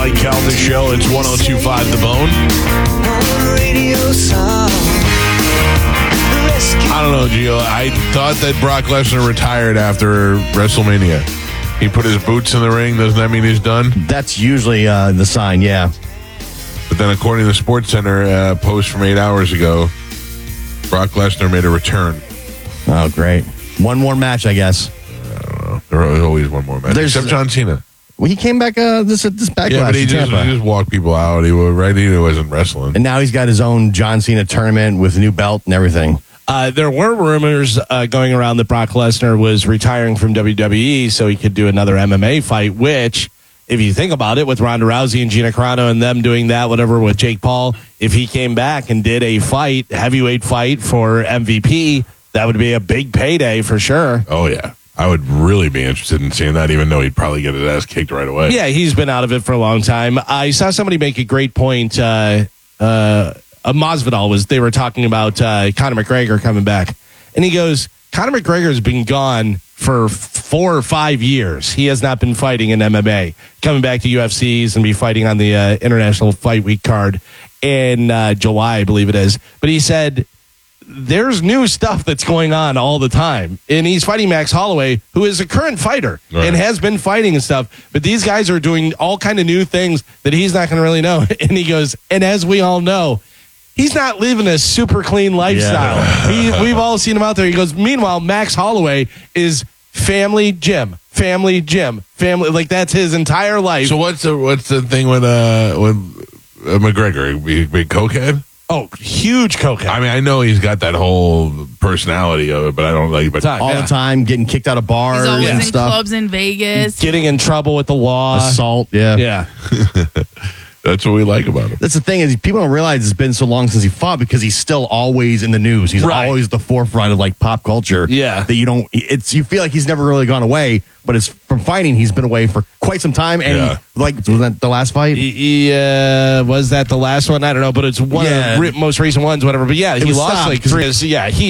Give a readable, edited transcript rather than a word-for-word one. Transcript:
Mike Calta Show. It's 102.5 The Bone. I don't know, Gio. I thought that Brock Lesnar retired after WrestleMania. He put his boots in the ring. Doesn't that mean he's done? That's usually the sign, yeah. But then according to the SportsCenter post from 8 hours ago, Brock Lesnar made a return. Oh, great. One more match, I guess. I don't know. There's always one more match. Except John Cena. Well, he came back this backlash. Yeah, but he just walked people out. He wasn't wrestling. And now he's got his own John Cena tournament with a new belt and everything. There were rumors going around that Brock Lesnar was retiring from WWE so he could do another MMA fight, which, if you think about it, with Ronda Rousey and Gina Carano and them doing that, whatever, with Jake Paul, if he came back and did a fight, heavyweight fight for MVP, that would be a big payday for sure. Oh, yeah. I would really be interested in seeing that, even though he'd probably get his ass kicked right away. Yeah, he's been out of it for a long time. I saw somebody make a great point. Masvidal they were talking about Conor McGregor coming back. And he goes, Conor McGregor's been gone for 4 or 5 years. He has not been fighting in MMA. Coming back to UFCs and be fighting on the International Fight Week card in July, I believe it is. But he said, there's new stuff that's going on all the time. And he's fighting Max Holloway, who is a current fighter and has been fighting and stuff. But these guys are doing all kind of new things that he's not going to really know. And he goes, and as we all know, he's not living a super clean lifestyle. Yeah. We've all seen him out there. He goes, meanwhile, Max Holloway is family gym. Like, that's his entire life. So what's the thing with McGregor? Big cokehead? Oh, huge cokehead. I mean, I know he's got that whole personality of it, but I don't like it. All the time, getting kicked out of bars he's always and in stuff. Clubs in Vegas. Getting in trouble with the law. Assault, yeah. Yeah. That's what we like about him. That's the thing is people don't realize it's been so long since he fought because he's still always in the news. He's always the forefront of like pop culture. Yeah. That you feel like he's never really gone away, but it's from fighting he's been away for quite some time. And was that the last fight? Was that the last one? I don't know, but it's one of the most recent ones, whatever. But yeah, he lost like 3 years. Yeah, he